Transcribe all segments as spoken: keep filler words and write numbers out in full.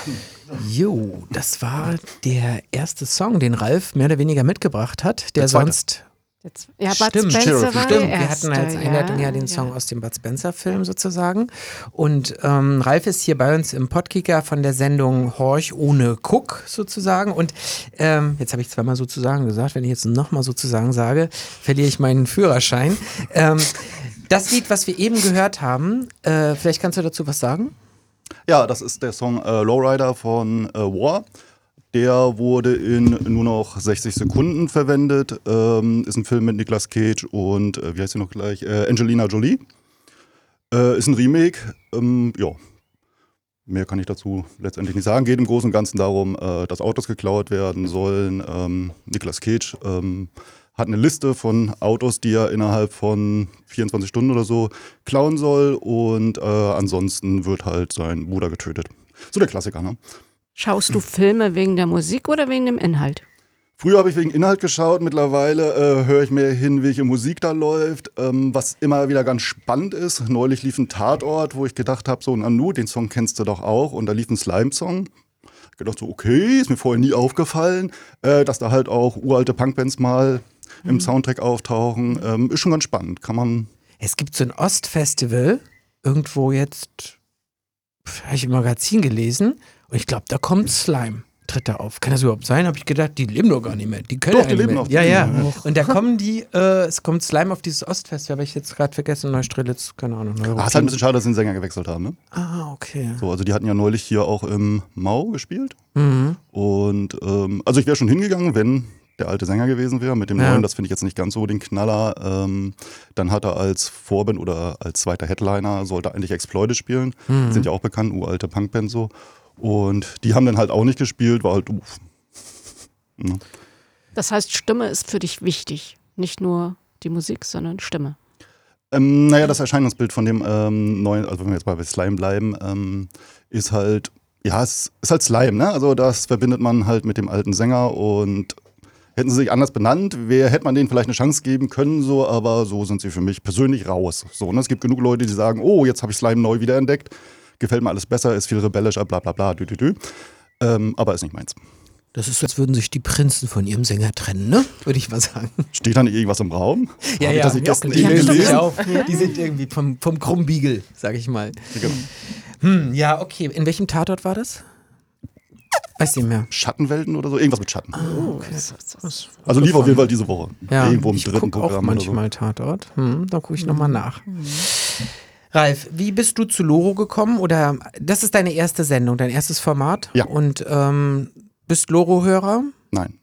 Jo, das war der erste Song, den Ralf mehr oder weniger mitgebracht hat, der, der sonst... Jetzt, ja, Bud stimmt, Spencer war stimmt. der Wir erste, hatten als Einleitung ja, ja den Song ja. aus dem Bud Spencer-Film sozusagen. Und ähm, Ralf ist hier bei uns im Podkicker von der Sendung Horch ohne Guck sozusagen. Und ähm, jetzt habe ich zweimal sozusagen gesagt, wenn ich jetzt nochmal sozusagen sage, verliere ich meinen Führerschein. ähm, das Lied, was wir eben gehört haben, äh, vielleicht kannst du dazu was sagen? Ja, das ist der Song äh, Lowrider von äh, War. Der wurde in nur noch sechzig Sekunden verwendet. Ähm, ist ein Film mit Nicolas Cage und, äh, wie heißt sie noch gleich, äh, Angelina Jolie. Äh, ist ein Remake. Ähm, ja, mehr kann ich dazu letztendlich nicht sagen. Geht im Großen und Ganzen darum, äh, dass Autos geklaut werden sollen. Ähm, Nicolas Cage ähm, hat eine Liste von Autos, die er innerhalb von vierundzwanzig Stunden oder so klauen soll. Und äh, ansonsten wird halt sein Bruder getötet. So der Klassiker, ne? Schaust du Filme wegen der Musik oder wegen dem Inhalt? Früher habe ich wegen Inhalt geschaut, mittlerweile äh, höre ich mehr hin, welche Musik da läuft, ähm, was immer wieder ganz spannend ist. Neulich lief ein Tatort, wo ich gedacht habe, so Nanu, den Song kennst du doch auch, und da lief ein Slime-Song. Ich gedacht so, okay, ist mir vorher nie aufgefallen, äh, dass da halt auch uralte Punkbands mal mhm. im Soundtrack auftauchen. Ähm, ist schon ganz spannend, kann man... Es gibt so ein Ostfestival, irgendwo jetzt, habe ich im Magazin gelesen, und ich glaube, da kommt Slime, tritt da auf. Kann das überhaupt sein? Habe ich gedacht, die leben doch gar nicht mehr. Die können doch, ja die nicht leben mehr. noch. Ja, ja. Und da kommen die, äh, es kommt Slime auf dieses Ostfestival, habe ich jetzt gerade vergessen, Neustrelitz, keine Ahnung. Ah, ist halt ein bisschen schade, dass sie den Sänger gewechselt haben, ne? Ah, okay. So, also die hatten ja neulich hier auch im Mau gespielt. Mhm. Und, ähm, also ich wäre schon hingegangen, wenn der alte Sänger gewesen wäre. Mit dem ja. neuen, das finde ich jetzt nicht ganz so den Knaller. Ähm, dann hat er als Vorband oder als zweiter Headliner, sollte eigentlich Exploited spielen. Mhm. Sind ja auch bekannt, uralte Punkband so. Und die haben dann halt auch nicht gespielt, war halt doof. Ja. Das heißt, Stimme ist für dich wichtig. Nicht nur die Musik, sondern Stimme. Ähm, naja, das Erscheinungsbild von dem ähm, neuen, also wenn wir jetzt mal bei Slime bleiben, ähm, ist halt, ja, es ist halt Slime, ne? Also das verbindet man halt mit dem alten Sänger, und hätten sie sich anders benannt, wer, hätte man denen vielleicht eine Chance geben können, so, aber so sind sie für mich persönlich raus. So, ne? Es gibt genug Leute, die sagen, oh, jetzt habe ich Slime neu wiederentdeckt, gefällt mir alles besser, ist viel rebellischer, bla bla bla, dü, dü, dü. Ähm, aber ist nicht meins. Das ist, als würden sich die Prinzen von ihrem Sänger trennen, ne? Würde ich mal sagen. Steht da nicht irgendwas im Raum? Ja, Hab ja, ich das nicht gestern die, irgendwie gelesen? auf. Die sind irgendwie vom, vom Krummbiegel, sag ich mal. Genau. Hm, ja, okay. In welchem Tatort war das? Weiß nicht mehr. Schattenwelten oder so? Irgendwas mit Schatten. Oh, okay. Also lief auf jeden Fall diese Woche. Ja, irgendwo im ich dritten guck auch Programm manchmal oder so. Tatort. Hm, da gucke ich nochmal nach. Ralf, wie bist du zu Loro gekommen? Oder das ist deine erste Sendung, dein erstes Format? Ja. Und ähm, bist Loro-Hörer? Nein.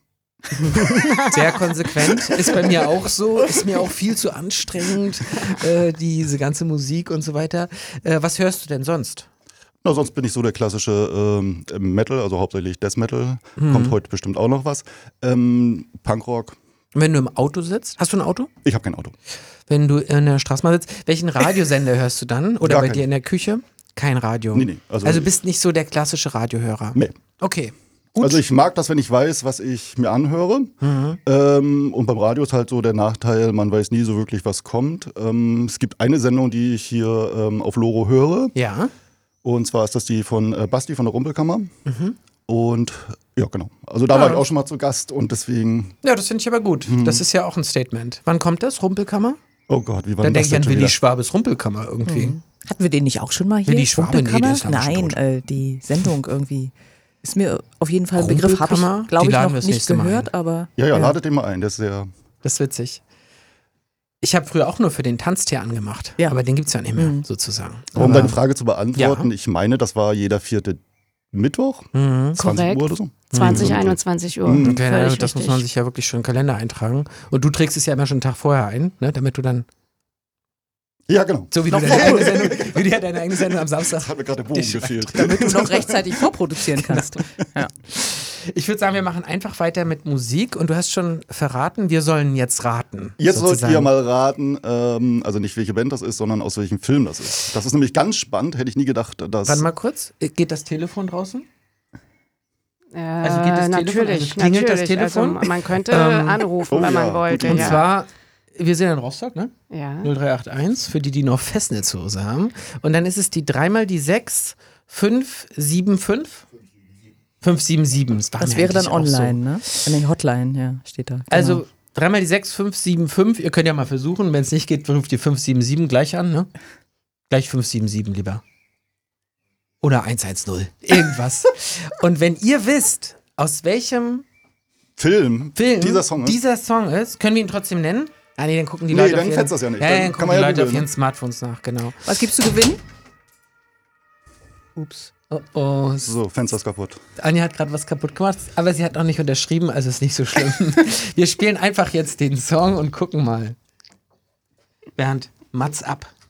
Sehr konsequent. Ist bei mir auch so. Ist mir auch viel zu anstrengend, äh, diese ganze Musik und so weiter. Äh, was hörst du denn sonst? Na, sonst bin ich so der klassische ähm, Metal, also hauptsächlich Death Metal. Mhm. Kommt heute bestimmt auch noch was. Ähm, Punkrock. Wenn du im Auto sitzt, hast du ein Auto? Ich habe kein Auto. Wenn du in der Straßenbahn sitzt, welchen Radiosender hörst du dann? Oder Gar bei keinen. dir in der Küche? Kein Radio. Nee, nee. Also, Also bist nicht so der klassische Radiohörer? Nee. Okay. Gut. Also ich mag das, wenn ich weiß, was ich mir anhöre. Mhm. Ähm, und beim Radio ist halt so der Nachteil, man weiß nie so wirklich, was kommt. Ähm, es gibt eine Sendung, die ich hier ähm, auf Loro höre. Ja. Und zwar ist das die von äh, Basti von der Rumpelkammer. Mhm. Und ja, genau. Also da Ja. war ich auch schon mal zu Gast und deswegen... Ja, das finde ich aber gut. Mhm. Das ist ja auch ein Statement. Wann kommt das? Rumpelkammer? Oh Gott, wie war Dann denn denke das ich an denn schon Willi wieder? Schwabes Rumpelkammer irgendwie. Mhm. Hatten wir den nicht auch schon mal hier? Willi Schwabe? Nee, der Rumpelkammer? ist lange schon Nein, tot. äh, die Sendung irgendwie. Ist mir auf jeden Fall ein Begriff, habe Rumpelkammer? ich, glaube Die ich, laden noch wir das nicht nächste Mal gehört, aber... Ja, ja, ladet den mal ein, der ist sehr... Das ist witzig. Ich habe früher auch nur für den Tanztier angemacht, Ja. aber den gibt es ja nicht mehr, Mhm. sozusagen. Um aber, deine Frage zu beantworten, Ja. ich meine, das war jeder vierte Mittwoch, Mhm. zwanzig Korrekt. Uhr oder so. zwanzig, einundzwanzig Uhr. Mhm. Okay, Völlig das muss richtig. man sich ja wirklich schon im Kalender eintragen. Und du trägst es ja immer schon einen Tag vorher ein, ne, damit du dann, Ja, genau. so wie du deine eigene Sendung, wie du ja deine eigene Sendung am Samstag. Das hat mir gerade der Bogen Die- gefehlt. Damit du noch rechtzeitig vorproduzieren kannst. Ja. Ich würde sagen, wir machen einfach weiter mit Musik und du hast schon verraten, wir sollen jetzt raten. Jetzt sollt sozusagen. ihr mal raten, ähm, also nicht welche Band das ist, sondern aus welchem Film das ist. Das ist nämlich ganz spannend, hätte ich nie gedacht, dass... Warte mal kurz, geht das Telefon draußen? Äh, Also geht das Telefon, natürlich, also klingelt das natürlich. Telefon? Also man könnte Ähm, anrufen, oh wenn man ja, wollte. Und ja. zwar, wir sind in Rostock, ne? ja. null drei acht eins, für die, die noch Festnetzhose haben. Und dann ist es die dreimal die sechs fünf sieben fünf fünf sieben sieben. Das, das wäre dann online, so. Ne? Nee, Hotline, ja, steht da. Genau. Also dreimal die sechs fünf sieben fünf. Ihr könnt ja mal versuchen. Wenn es nicht geht, ruft die fünf sieben sieben gleich an, ne? Gleich fünf sieben sieben lieber. Oder eins eins null. Irgendwas. Und wenn ihr wisst, aus welchem Film, Film dieser Song ist, dieser Song ist, können wir ihn trotzdem nennen? Ah nee, dann gucken die nee, Leute dann auf ihren, das ja nicht. Ja, dann dann kann gucken man die ja Leute auf googeln. ihren Smartphones nach, genau. Was gibst du gewinnen? Ups. Oh, oh. So, Fenster ist kaputt. Anja hat gerade was kaputt gemacht, aber sie hat noch nicht unterschrieben, also ist nicht so schlimm. Wir spielen einfach jetzt den Song und gucken mal. Bernd, Mats ab.